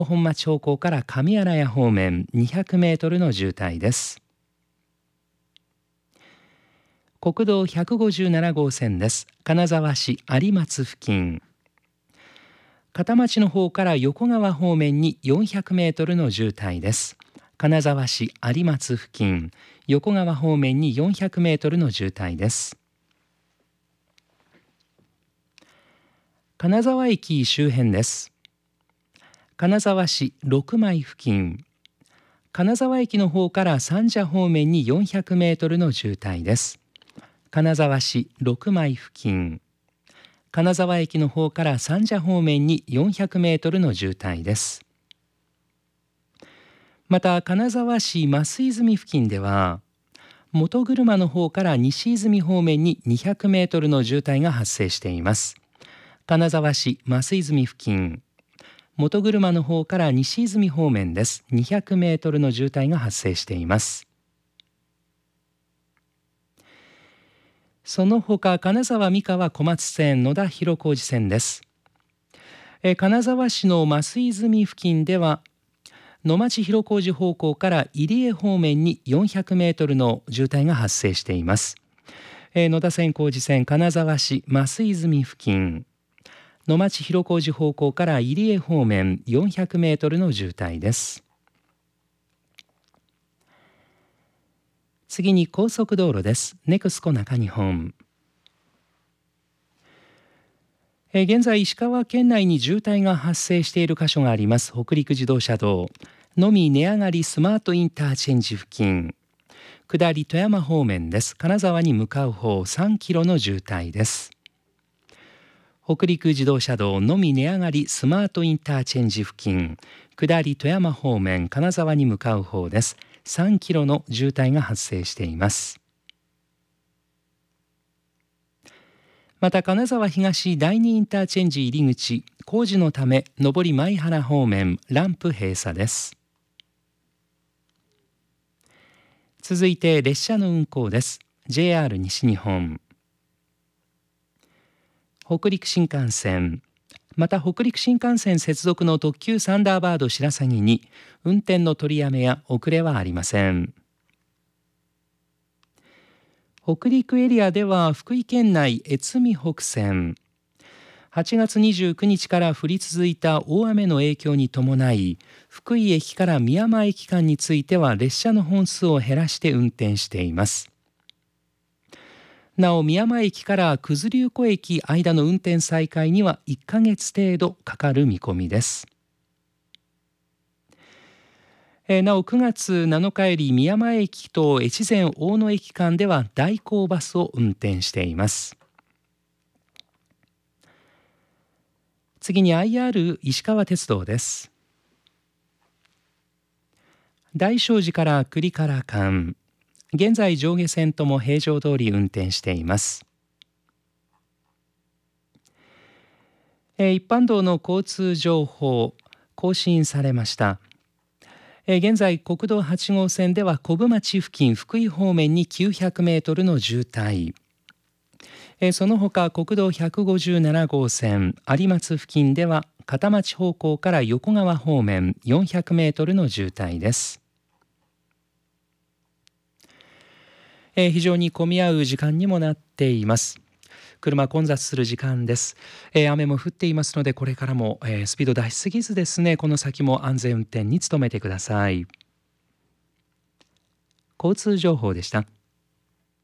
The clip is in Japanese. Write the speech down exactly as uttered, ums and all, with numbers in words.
本町方向から上新谷方面にひゃくメートルの渋滞です。国道ひゃくごじゅうなな号線です。金沢市有松付近、片町の方から横川方面によんひゃくメートルの渋滞です。金沢市有松付近、横川方面によんひゃくメートルの渋滞です。金沢駅周辺です。金沢市六枚付近、金沢駅の方から三社方面によんひゃくメートルの渋滞です。金沢市六枚付近、金沢駅の方から三社方面によんひゃくメートルの渋滞です。また金沢市増泉付近では、元車の方から西泉方面ににひゃくメートルの渋滞が発生しています。金沢市増泉付近、元車の方から西泉方面です。にひゃくメートルの渋滞が発生しています。その他、金沢三河小松線野田広小路線です。え金沢市の増泉付近では、野町広小路方向から入江方面によんひゃくメートルの渋滞が発生しています。え野田線小路線金沢市増泉付近、野町広小路方向から入江方面よんひゃくメートルの渋滞です。次に高速道路です。ネクスコ中日本、え現在石川県内に渋滞が発生している箇所があります。北陸自動車道のみ値上がりスマートインターチェンジ付近、下り富山方面です。金沢に向かう方さんキロの渋滞です。北陸自動車道のみ値上がりスマートインターチェンジ付近、下り富山方面金沢に向かう方です。さんキロの渋滞が発生しています。また金沢東第二インターチェンジ入り口工事のため上り舞原方面ランプ閉鎖です。続いて列車の運行です。 ジェイアール 西日本、北陸新幹線、また北陸新幹線接続の特急サンダーバード白鷺に運転の取りやめや遅れはありません。北陸エリアでは福井県内越美北線、はちがつにじゅうくにちから降り続いた大雨の影響に伴い、福井駅から美山駅間については列車の本数を減らして運転しています。なお美山駅から九頭竜湖駅間の運転再開にはいっかげつ程度かかる見込みです。えなおくがつなのかより美山駅と越前大野駅間では代行バスを運転しています。次に アイアール 石川鉄道です。大聖寺から栗から間、現在上下線とも平常通り運転しています。え一般道の交通情報更新されました。え現在国道はち号線では古府町付近福井方面にきゅうひゃくメートルの渋滞、えその他国道ひゃくごじゅうなな号線有松付近では片町方向から横川方面よんひゃくメートルの渋滞です。え非常に混み合う時間にもなっています。車混雑する時間です。えー、雨も降っていますので、これからも、えー、スピード出しすぎずですね、この先も安全運転に努めてください。交通情報でした。